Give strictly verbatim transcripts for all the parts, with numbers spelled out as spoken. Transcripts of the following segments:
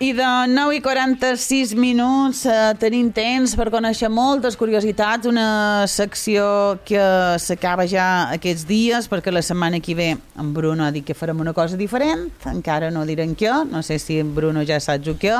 I de nou i quaranta-sis minuts eh, tenim temps per conèixer moltes curiositats, una secció que s'acaba ja aquests dies, perquè la setmana que ve en Bruno ha dit que farem una cosa diferent, encara no direm què, no sé si en Bruno ja saps o què.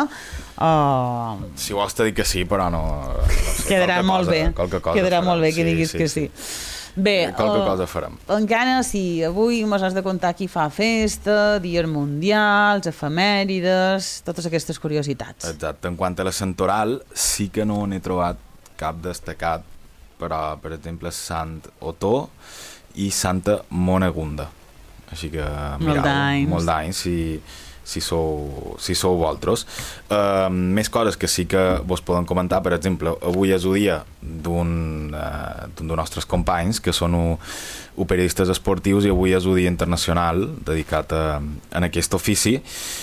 Uh... Si vols te dic que sí, però no... no sé, quedarà molt cosa, bé, quedarà farem. molt bé que sí, diguis sí, que sí. sí. Bé, qualque uh, cosa farem. Encara sí, avui mos has de contar qui fa festa, dies mundials, efemèrides, totes aquestes curiositats. Exacte, en quant a la santoral, sí que no n'he trobat cap destacat, però, per exemple, Sant Otó i Santa Monegunda. Així que, mireu, molt d'anys, si, si, sou, si sou vosaltres. Uh, més coses que sí que vos poden comentar, per exemple, avui és el dia d'un uh, d'un dels nostres companys, que són u, u periodistes esportius, i avui és el dia internacional dedicat a, a aquest ofici.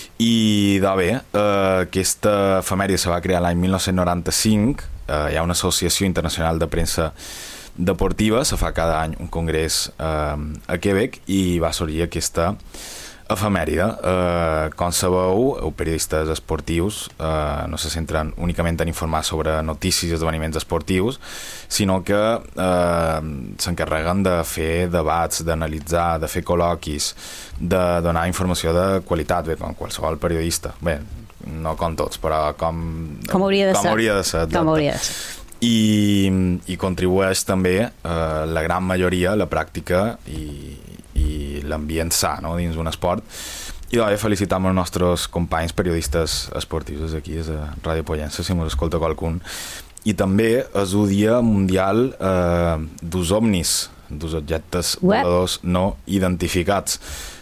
I, de bé, uh, aquesta efemèride se va crear l'any mil nou-cents noranta-cinc, uh, hi ha una associació internacional de premsa deportiva, se fa cada any un congrés uh, a Quebec, i va sorgir aquesta efemèride. Uh, com sabeu, els periodistes esportius uh, no se centren únicament en informar sobre notícies i esdeveniments esportius, sinó que uh, s'encarreguen de fer debats, d'analitzar, de fer col·loquis, de donar informació de qualitat, bé, com qualsevol periodista. Bé, no com tots, però com, com hauria de com ser. Hauria de ser, com hauria de ser. I, i contribueix també uh, la gran majoria a la pràctica i i l'ambient sa, no?, dins d'un esport. I doncs felicitam els nostres companys periodistes esportius des d'aquí, des de Ràdio Pollença, si mos escolta qualcun. I també és el dia mundial eh, dels ovnis, dels objectes voladors no identificats.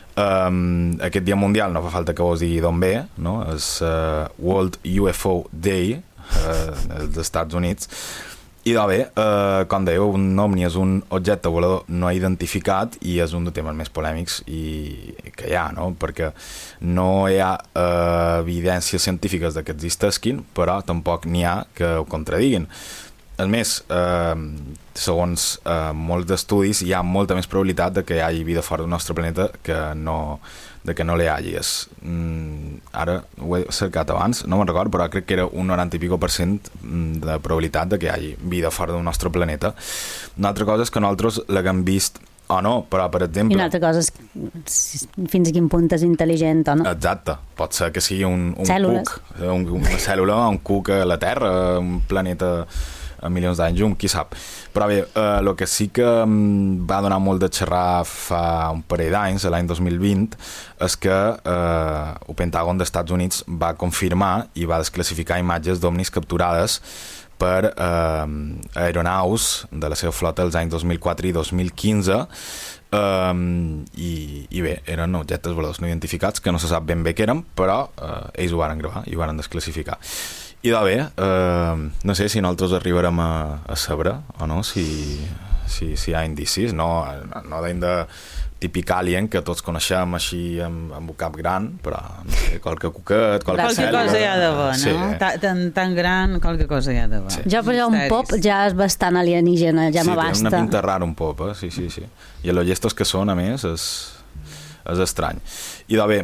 Um, aquest dia mundial no fa falta que vos digui d'on ve, no? És uh, World U F O Day, uh, dels Estats Units. I de bé, eh, com dèieu, un ovni és un objecte volador no identificat i és un dels temes més polèmics i que hi ha, no? Perquè no hi ha eh, evidències científiques de que existesquin, però tampoc n'hi ha que ho contradiguin. A més, eh, segons eh, molts estudis, hi ha molta més probabilitat de que hi hagi vida fora del nostre planeta que no, de que no l'hi hagi. És, mm, ara ho he cercat abans, no me'n recordo, però crec que era un noranta i pico per cent de probabilitat de que hi hagi vida fora del nostre planeta. Una altra cosa és que nosaltres l'haguem vist o no, però per exemple... I una altra cosa és fins a quin punt és intel·ligent o no. Exacte, pot ser que sigui un, un Cèl·lules. cuc, un, una cèl·lula, un cuc a la Terra, un planeta a milions d'anys llum, qui sap. Però bé, el eh, que sí que um, va donar molt de xerrar fa un parell d'anys, l'any dos mil vint, és que eh, el Pentàgon dels Estats Units va confirmar i va desclassificar imatges d'ovnis capturades per eh, aeronaus de la seva flota els anys dos mil quatre i dos mil quinze, um, i, i bé, eren objectes voladors no identificats que no se sap ben bé què eren, però eh, ells ho van gravar i ho van desclassificar. I de bé, eh, no sé si nosaltres arribarem a, a saber o no, si, si, si hi ha indicis, no, no d'any de típic alien que tots coneixem així amb, amb un cap gran, però no sé, qualque cuquet, qualque cèl·lula. Qualque cosa hi ha de bo, no? Sí. Tan, tan gran, qualque cosa hi ha de bo. Sí. Jo, però un pop ja és bastant alienígena, ja sí, m'abasta. Sí, té una pinta rara un pop, eh? sí, sí, sí. I els llestos que són, a més, és, és estrany. I de bé,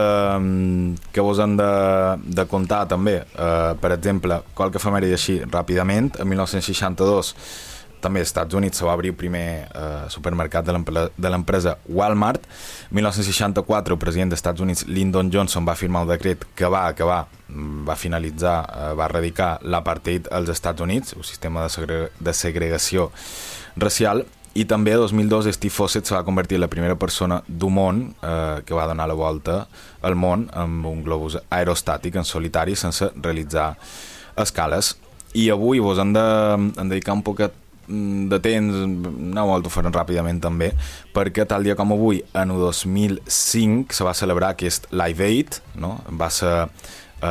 Uh, que vos han de, de contar també, uh, per exemple, qualque efemèride així ràpidament. En mil nou-cents seixanta-dos també als Estats Units se va obrir el primer uh, supermercat de l'empresa Walmart. En mil nou-cents seixanta-quatre el president dels Estats Units Lyndon Johnson va firmar un decret que va acabar, va finalitzar, uh, va erradicar l'apartheid als Estats Units, un sistema de, segre de segregació racial. I també, el dos mil dos, Steve Fossett se va convertir en la primera persona del món eh, que va donar la volta al món amb un globus aerostàtic en solitari sense realitzar escales. I avui vos hem de, hem de dedicar un poquet de temps, no vol ho farem ràpidament també, perquè tal dia com avui, en el dos mil cinc, se va celebrar aquest Live Aid, no? Va ser, eh,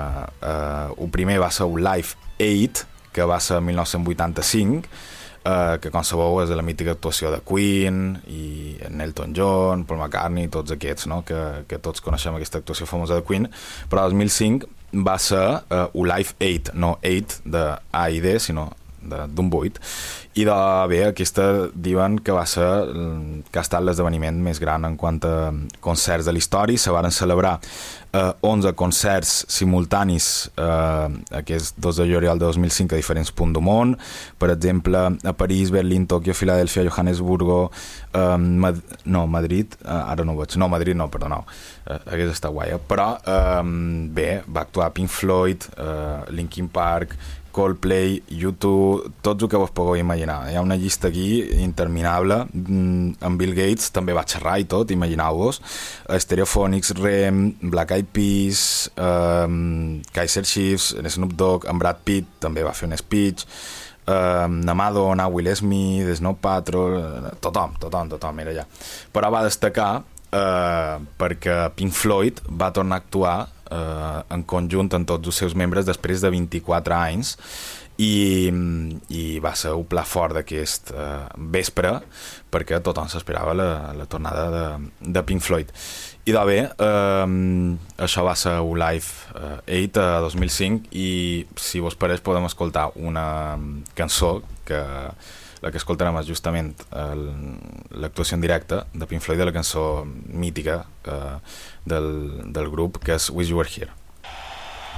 eh, el primer va ser un Live Aid, que va ser en mil nou-cents vuitanta-cinc, Uh, que com sabeu és de la mítica actuació de Queen i Elton John, Paul McCartney, tots aquests, no? que, que tots coneixem aquesta actuació famosa de Queen, però el dos mil cinc va ser uh, un Live Aid, no Aid de A i D, sinó d'un buit. I de bé, aquesta diuen que va ser que ha estat l'esdeveniment més gran en quant a concerts de la història. Se van celebrar eh, onze concerts simultanis eh, aquest dos de juliol de dos mil cinc a diferents punts del món. Per exemple, a París, Berlín, Tòquio, Filadèlfia, Johannesburgo, eh, Mad no, Madrid, eh, ara no ho veig, no, Madrid no, perdoneu, eh, hagués estat guai, eh? Però eh, bé, va actuar Pink Floyd, eh, Linkin Park, Coldplay, U dos, tots el que vos pugueu imaginar. Hi ha una llista aquí interminable. En Bill Gates també va xerrar i tot, imagineu-vos. Stereophonics, R E M, Black Eyed Peas, um, Kaiser Chiefs, Snoop Dogg, en Brad Pitt també va fer un speech, um, na Madonna, Will Smith, Snow Patrol, tothom, tothom, tothom era allà. Però va destacar uh, perquè Pink Floyd va tornar a actuar Uh, en conjunt amb tots els seus membres després de vint-i-quatre anys i, i va ser un pla fort d'aquest uh, vespre perquè tothom s'esperava la, la tornada de, de Pink Floyd. I de bé, uh, això va ser un live uh, eight a dos mil cinc i si vos pareix podem escoltar una cançó que la que escoltarem és justament l'actuació en directe de Pink Floyd de la cançó mítica uh, del, del grup, que és Wish You Were Here.